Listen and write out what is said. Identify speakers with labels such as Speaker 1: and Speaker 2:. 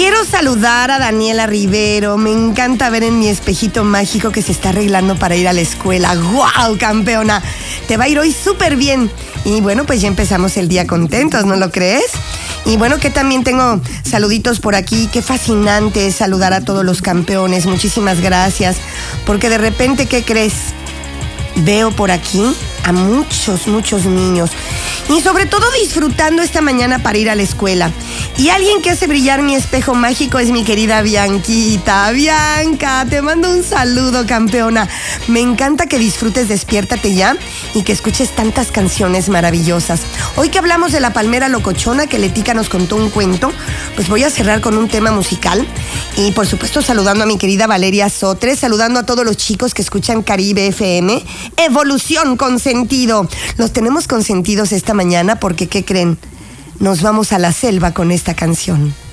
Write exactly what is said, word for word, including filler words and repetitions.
Speaker 1: Quiero saludar a Daniela Rivero. Me encanta ver en mi espejito mágico que se está arreglando para ir a la escuela. ¡Guau, campeona! Te va a ir hoy súper bien. Y bueno, pues ya empezamos el día contentos, ¿no lo crees? Y bueno, que también tengo saluditos por aquí. Qué fascinante es saludar a todos los campeones. Muchísimas gracias. Porque de repente, ¿qué crees? Veo por aquí a muchos, muchos niños. Y sobre todo disfrutando esta mañana para ir a la escuela. Y alguien que hace brillar mi espejo mágico es mi querida Bianquita. Bianca, te mando un saludo, campeona. Me encanta que disfrutes Despiértate Ya y que escuches tantas canciones maravillosas. Hoy que hablamos de la palmera locochona que Letica nos contó un cuento, pues voy a cerrar con un tema musical. Y por supuesto saludando a mi querida Valeria Sotres, saludando a todos los chicos que escuchan Caribe F M. Evolución con sentido. Los tenemos consentidos esta mañana porque, ¿qué creen? Nos vamos a la selva con esta canción.